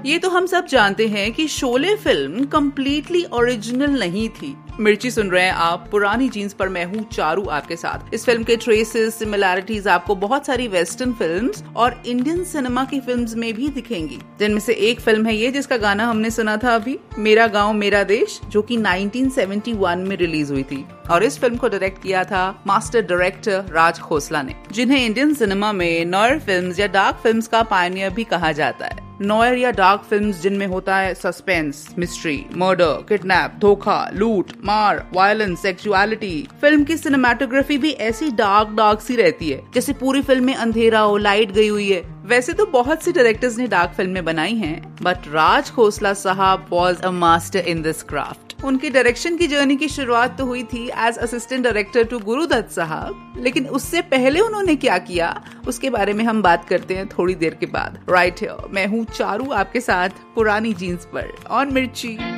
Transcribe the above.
ये तो हम सब जानते हैं कि शोले फिल्म कंप्लीटली ओरिजिनल नहीं थी। मिर्ची सुन रहे हैं आप, पुरानी जीन्स पर मैं हूँ चारू आपके साथ। इस फिल्म के ट्रेसेस, सिमिलैरिटीज आपको बहुत सारी वेस्टर्न फिल्म्स और इंडियन सिनेमा की फिल्म्स में भी दिखेंगी, जिनमें से एक फिल्म है ये जिसका गाना हमने सुना था अभी, मेरा गांव मेरा देश, जो कि 1971 में रिलीज हुई थी। और इस फिल्म को डायरेक्ट किया था मास्टर डायरेक्टर राज खोसला ने, जिन्हें इंडियन सिनेमा में नॉयर फिल्म्स या डार्क फिल्म्स का पायनियर भी कहा जाता है। नॉयर या डार्क फिल्म्स जिनमें होता है सस्पेंस, मिस्ट्री, मर्डर, किडनैप, धोखा, लूट, मार, वायलेंस, सेक्सुअलिटी। फिल्म की सिनेमेटोग्राफी भी ऐसी डार्क सी रहती है जैसे पूरी फिल्म में अंधेरा हो, लाइट गई हुई है। वैसे तो बहुत से डायरेक्टर्स ने डार्क फिल्में बनाई हैं, बट राज खोसला साहब was a master in this craft. उनकी डायरेक्शन की जर्नी की शुरुआत तो हुई थी as assistant director to Gurudatt साहब, लेकिन उससे पहले उन्होंने क्या किया उसके बारे में हम बात करते हैं थोड़ी देर के बाद। राइट हियर मैं हूँ चारू आपके साथ पुरानी जीन्स पर ऑन मिर्ची।